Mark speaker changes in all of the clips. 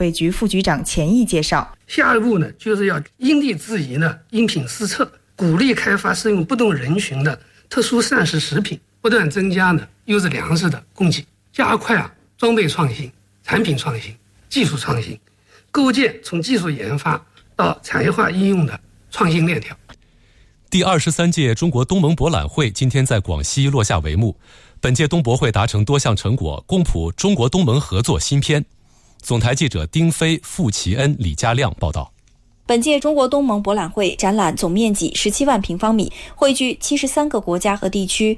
Speaker 1: 备局副局长钱毅介绍。
Speaker 2: 下一步呢，就是要因地制宜呢，因品施策，鼓励开发适用不同人群的特殊膳食食品，不断增加呢优质粮食的供给，加快装备创新、产品创新、技术创新，构建从技术研发到产业化应用的创新链条。
Speaker 3: 第23届中国东盟博览会今天在广西落下帷幕。本届东博会达成多项成果，共谱中国东盟合作新篇。总台记者丁飞、傅奇恩、李家亮报道。
Speaker 4: 本届中国东盟博览会展览总面积17万平方米，汇聚73个国家和地区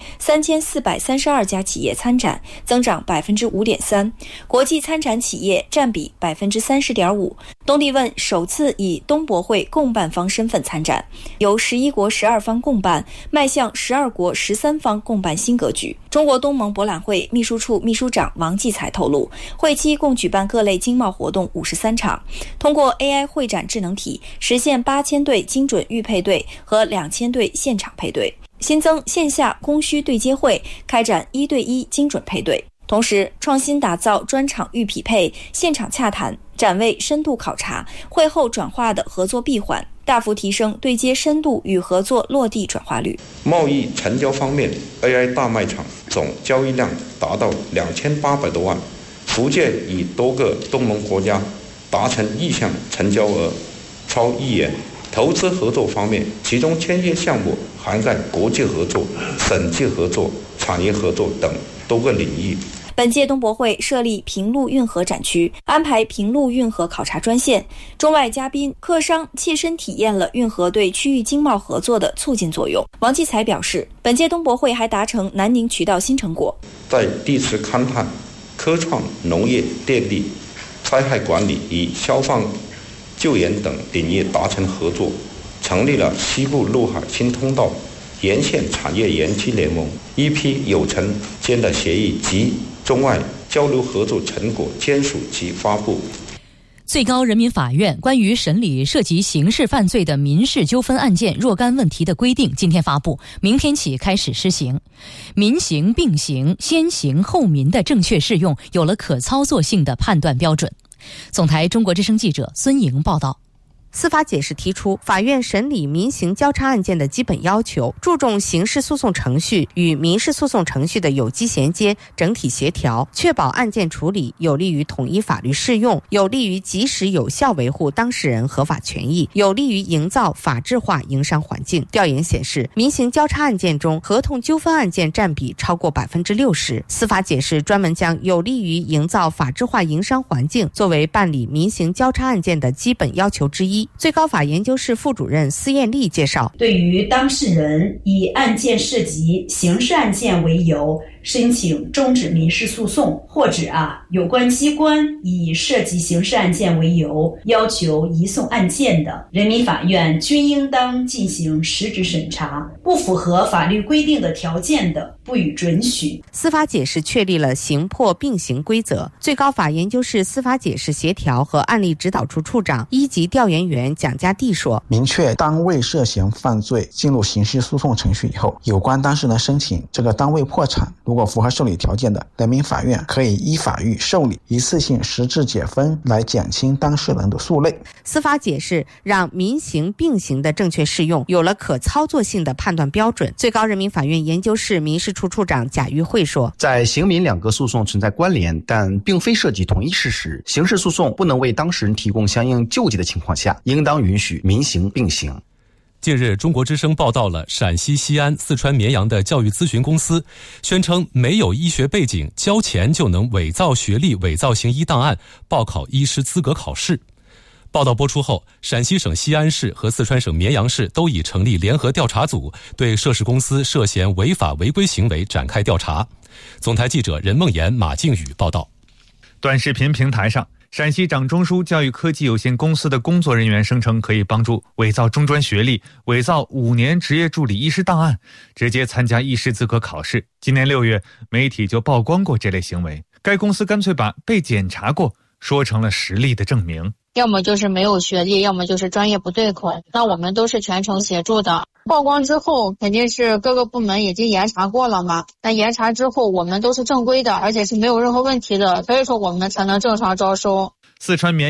Speaker 4: ，3432家企业参展，增长5.3%，国际参展企业占比30.5%。东帝汶首次以东博会共办方身份参展，由11国12方共办，迈向12国13方共办新格局。中国东盟博览会秘书处秘书长王继才透露，会期共举办各类经贸活动53场，通过 AI 会展智能体实现8000对精准预配对和2000对现场配对，新增线下供需对接会，开展1对1精准配对。同时，创新打造专场预匹配、现场洽谈、展位深度考察、会后转化的合作闭环，大幅提升对接深度与合作落地转化率。
Speaker 5: 贸易成交方面 ，AI 大卖场总交易量达到2800多万，福建与多个东盟国家达成意向成交额超1亿元。投资合作方面，其中签约项目涵盖国际合作、省际合作、产业合作等多个领域。
Speaker 4: 本届东博会设立平陆运河展区，安排平陆运河考察专线，中外嘉宾、客商切身体验了运河对区域经贸合作的促进作用。王继才表示，本届东博会还达成南宁渠道新成果，
Speaker 5: 在地质勘探、科创、农业、电力、灾害管理与消防救援等领域达成合作，成立了西部陆海新通道沿线产业园区联盟，一批有城间的协议及中外交流合作成果签署及发布。
Speaker 6: 最高人民法院关于审理涉及刑事犯罪的民事纠纷案件若干问题的规定今天发布，明天起开始施行。民刑并行、先刑后民的正确适用有了可操作性的判断标准。总台中国之声记者孙莹报道。
Speaker 7: 司法解释提出，法院审理民刑交叉案件的基本要求，注重刑事诉讼程序与民事诉讼程序的有机衔接、整体协调，确保案件处理有利于统一法律适用，有利于及时有效维护当事人合法权益，有利于营造法治化营商环境。调研显示，民刑交叉案件中合同纠纷案件占比超过60%。司法解释专门将有利于营造法治化营商环境作为办理民刑交叉案件的基本要求之一。最高法研究室副主任司艳丽介绍，
Speaker 8: 对于当事人以案件涉及刑事案件为由申请终止民事诉讼，或者有关机关以涉及刑事案件为由要求移送案件的，人民法院均应当进行实质审查，不符合法律规定的条件的，不予准许。
Speaker 7: 司法解释确立了刑破并行规则。最高法研究室司法解释协调和案例指导处处长、一级调研员蒋家地说，
Speaker 9: 明确单位涉嫌犯罪进入刑事诉讼程序以后，有关当事人申请这个单位破产，如果符合受理条件的，人民法院可以依法予受理，一次性实质解分来减轻当事人的诉累。
Speaker 7: 司法解释让民刑并行的正确适用有了可操作性的判断标准。最高人民法院研究室民事处处长贾玉慧说，
Speaker 10: 在刑民两个诉讼存在关联，但并非涉及同一事实，刑事诉讼不能为当事人提供相应救济的情况下，应当允许民刑并行。
Speaker 3: 近日，中国之声报道了陕西西安、四川绵阳的教育咨询公司宣称没有医学背景，交钱就能伪造学历、伪造行医档案，报考医师资格考试。报道播出后，陕西省西安市和四川省绵阳市都已成立联合调查组，对涉事公司涉嫌违法违规行为展开调查。总台记者任梦妍、马靖宇报道。
Speaker 11: 短视频平台上，陕西掌中枢教育科技有限公司的工作人员声称可以帮助伪造中专学历、伪造5年执业助理医师档案，直接参加医师资格考试。今年6月，媒体就曝光过这类行为。该公司干脆把被检查过说成了实力的证明。
Speaker 12: 要么就是没有学历，要么就是专业不对口，那我们都是全程协助的。曝光之后肯定是各个部门已经严查过了嘛，那严查之后我们都是正规的，而且是没有任何问题的，所以说我们才能正常招收。
Speaker 11: 四川绵